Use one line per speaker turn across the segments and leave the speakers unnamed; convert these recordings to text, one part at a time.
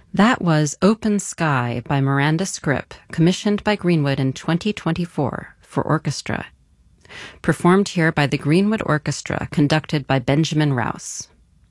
That was Open Sky by Miranda Scripp, commissioned by Greenwood in 2024 for orchestra. Performed here by the Greenwood Orchestra, conducted by Benjamin Rouse.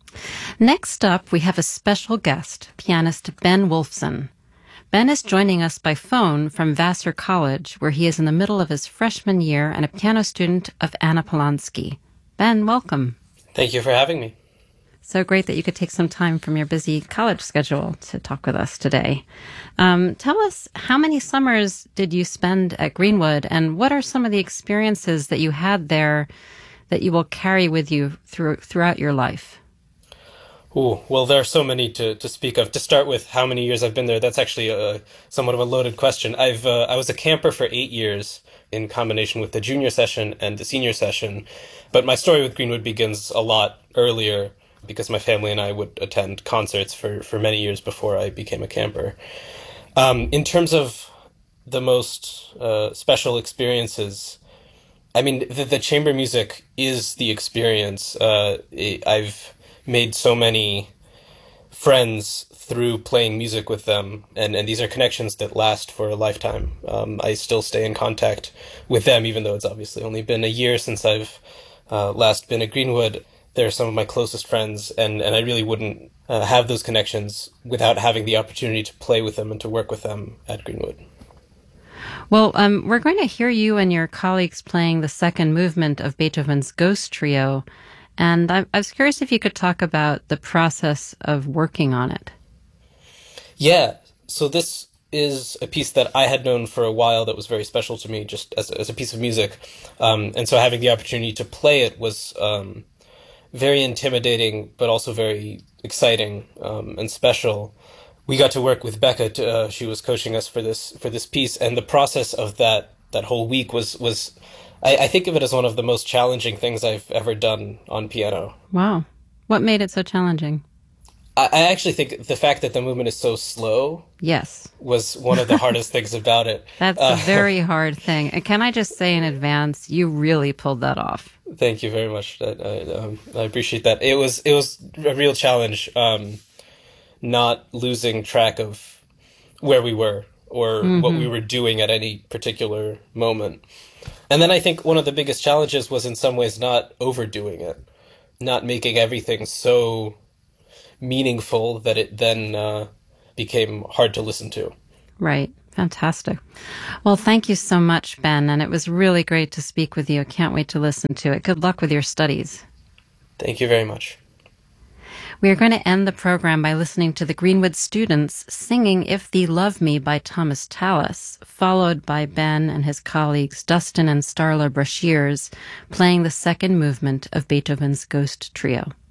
Next up, we have a special guest, pianist Ben Wolfson. Ben is joining us by phone from Vassar College, where he is in the middle of his freshman year and a piano student of Anna Polanski. Ben, welcome.
Thank you for having me.
So great that you could take some time from your busy college schedule to talk with us today. Tell us, how many summers did you spend at Greenwood, and what are some of the experiences that you had there that you will carry with you throughout your life?
Ooh, well, there are so many to speak of. To start with, how many years I've been there, that's actually somewhat of a loaded question. I was a camper for 8 years in combination with the junior session and the senior session, but my story with Greenwood begins a lot earlier, because my family and I would attend concerts for many years before I became a camper. In terms of the most special experiences, I mean, the chamber music is the experience. I've made so many friends through playing music with them, and these are connections that last for a lifetime. I still stay in contact with them, even though it's obviously only been a year since I've last been at Greenwood. They're some of my closest friends, and I really wouldn't have those connections without having the opportunity to play with them and to work with them at Greenwood.
Well, we're going to hear you and your colleagues playing the second movement of Beethoven's Ghost Trio, and I was curious if you could talk about the process of working on it.
Yeah, so this is a piece that I had known for a while that was very special to me, just as a piece of music, and so having the opportunity to play it was very intimidating, but also very exciting and special. We got to work with Becca. She was coaching us for this piece, and the process of that whole week was I think of it as one of the most challenging things I've ever done on piano.
Wow. What made it so challenging?
I actually think the fact that the movement is so slow was one of the hardest things about it.
That's a very hard thing. And can I just say in advance, you really pulled that off.
Thank you very much. I appreciate that. It was a real challenge, not losing track of where we were or what we were doing at any particular moment. And then I think one of the biggest challenges was in some ways not overdoing it, not making everything so meaningful that it then became hard to listen to.
Right. Fantastic. Well, thank you so much, Ben, and it was really great to speak with you. I can't wait to listen to it. Good luck with your studies.
Thank you very much.
We are going to end the program by listening to the Greenwood students singing If Thee Love Me by Thomas Tallis, followed by Ben and his colleagues Dustin and Starla Brashears playing the second movement of Beethoven's Ghost Trio.